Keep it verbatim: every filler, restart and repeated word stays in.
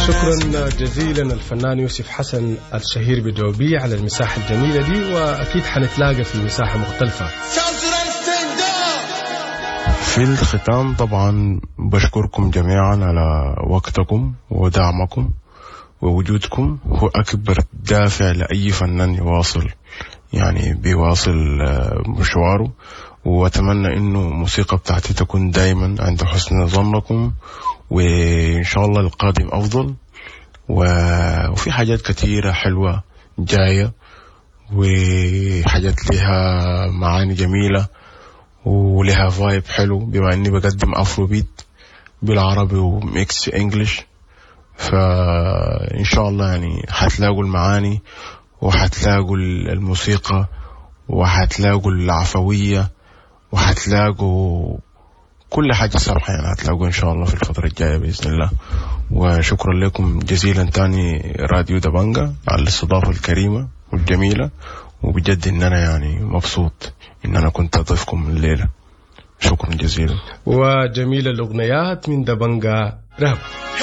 شكرا جزيلا الفنان يوسف حسن الشهير بدوبي على المساحة الجميلة دي، وأكيد حنتلاقى في مساحة مختلفة. في الختام طبعا بشكركم جميعا على وقتكم ودعمكم، ووجودكم هو أكبر دافع لأي فنان يواصل يعني بيواصل مشواره. وأتمنى إنه الموسيقى بتاعتي تكون دايما عند حسن ظنكم، وإن شاء الله القادم أفضل. وفي حاجات كثيرة حلوة جاية، وحاجات لها معاني جميلة ولها فايب حلو، بما إني بقدم أفرو بيت بالعربي وميكس إنجليش. فإن شاء الله يعني حتلاقوا المعاني وحتلاقوا الموسيقى وحتلاقوا العفوية وحتلاقوا كل حاجة سمحة، يعني هتلاقوا إن شاء الله في الفترة الجاية بإذن الله. وشكرا لكم جزيلا تاني راديو دبنجة على الاستضافة الكريمة والجميلة، وبجد إن أنا يعني مبسوط إن أنا كنت أضيفكم الليلة. شكرا جزيلا. وجميل الأغنيات من دبنجة راب.